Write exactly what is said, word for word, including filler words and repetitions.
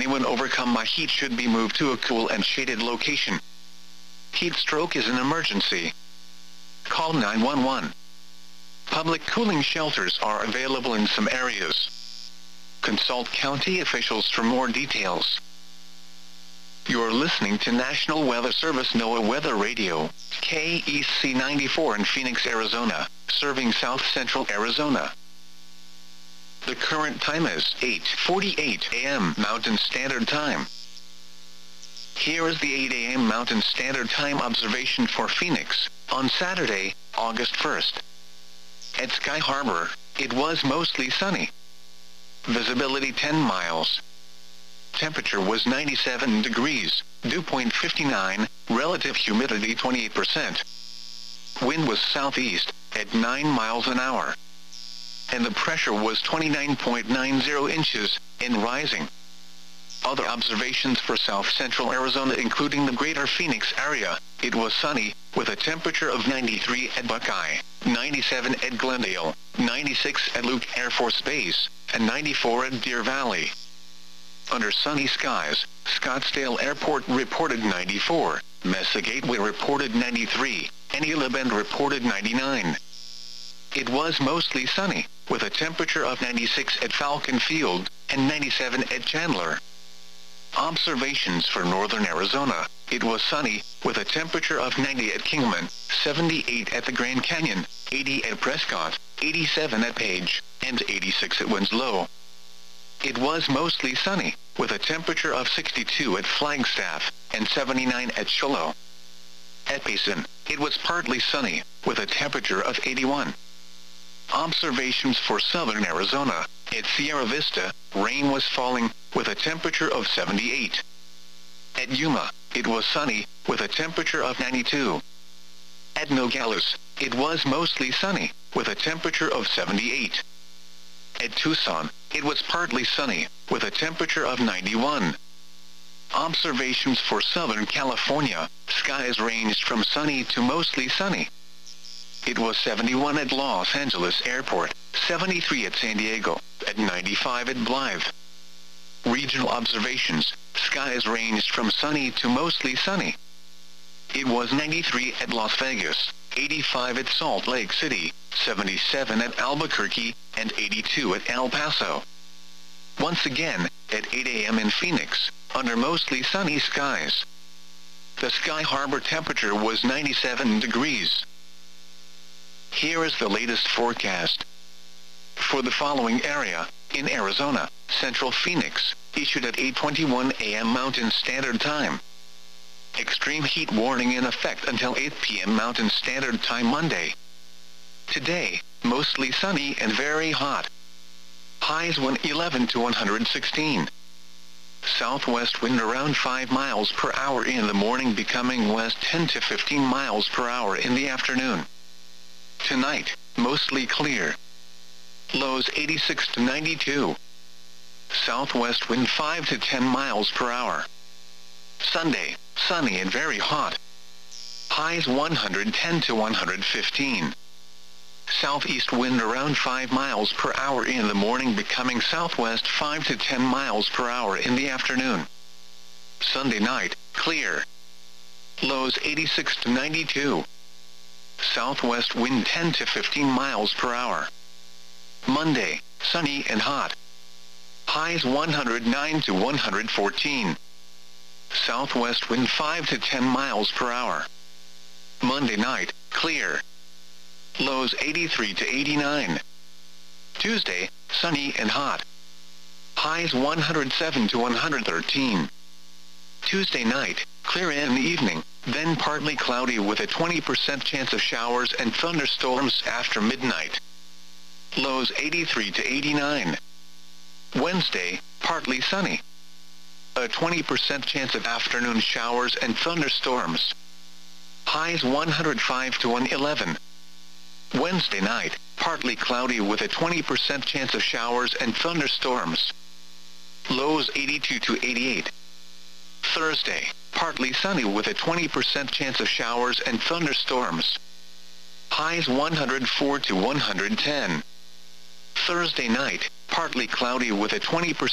anyone overcome by heat should be moved to a cool and shaded location. Heat stroke is an emergency. Call nine one one. Public cooling shelters are available in some areas. Consult county officials for more details. You're listening to National Weather Service NOAA Weather Radio, K E C ninety-four in Phoenix, Arizona, serving South Central Arizona. The current time is eight forty-eight a m Mountain Standard Time. Here is the eight a m Mountain Standard Time observation for Phoenix, on Saturday, August first. At Sky Harbor, it was mostly sunny. Visibility ten miles. Temperature was ninety-seven degrees, dew point fifty-nine, relative humidity twenty-eight percent. Wind was southeast, at nine miles an hour. And the pressure was twenty-nine point nine zero inches, and rising. Other observations for South Central Arizona including the greater Phoenix area, it was sunny, with a temperature of ninety-three at Buckeye, ninety-seven at Glendale, ninety-six at Luke Air Force Base, and ninety-four at Deer Valley. Under sunny skies, Scottsdale Airport reported ninety-four, Mesa Gateway reported ninety-three, and Gila Bend reported ninety-nine. It was mostly sunny, with a temperature of ninety-six at Falcon Field, and ninety-seven at Chandler. Observations for northern Arizona, it was sunny, with a temperature of ninety at Kingman, seventy-eight at the Grand Canyon, eighty at Prescott, eighty-seven at Page, and eighty-six at Winslow. It was mostly sunny, with a temperature of sixty-two at Flagstaff, and seventy-nine at Shiloh. At Payson, it was partly sunny, with a temperature of eighty-one. Observations for southern Arizona, at Sierra Vista, rain was falling, with a temperature of seventy-eight. At Yuma, it was sunny, with a temperature of ninety-two. At Nogales, it was mostly sunny, with a temperature of seventy-eight. At Tucson, it was partly sunny, with a temperature of ninety-one. Observations for Southern California, skies ranged from sunny to mostly sunny. It was seventy-one at Los Angeles Airport, seventy-three at San Diego, at ninety-five at Blythe. Regional observations, skies ranged from sunny to mostly sunny. It was ninety-three at Las Vegas, eighty-five at Salt Lake City, seventy-seven at Albuquerque, and eighty-two at El Paso. Once again, at eight a m in Phoenix, under mostly sunny skies. The Sky Harbor temperature was ninety-seven degrees. Here is the latest forecast. For the following area, in Arizona, Central Phoenix, issued at eight twenty-one a m Mountain Standard Time. Extreme heat warning in effect until eight p m Mountain Standard Time Monday. Today, mostly sunny and very hot. Highs one eleven to one hundred sixteen. Southwest wind around five miles per hour in the morning, becoming west ten to fifteen miles per hour in the afternoon. Tonight, mostly clear. Lows eighty-six to ninety-two. Southwest wind five to ten miles per hour. Sunday, sunny and very hot. Highs one hundred ten to one hundred fifteen. Southeast wind around five miles per hour in the morning, becoming southwest five to ten miles per hour in the afternoon. Sunday night, clear. Lows eighty-six to ninety-two. Southwest wind ten to fifteen miles per hour. Monday, sunny and hot. Highs one hundred nine to one hundred fourteen. Southwest wind five to ten miles per hour. Monday night, clear. Lows eighty-three to eighty-nine. Tuesday, sunny and hot. Highs one hundred seven to one hundred thirteen. Tuesday night, clear in the evening, then partly cloudy with a twenty percent chance of showers and thunderstorms after midnight. Lows eighty-three to eighty-nine. Wednesday, partly sunny. A twenty percent chance of afternoon showers and thunderstorms. Highs one hundred five to one hundred eleven. Wednesday night, partly cloudy with a twenty percent chance of showers and thunderstorms. Lows eighty-two to eighty-eight. Thursday, partly sunny with a twenty percent chance of showers and thunderstorms. Highs one hundred four to one hundred ten. Thursday night, partly cloudy with a twenty percent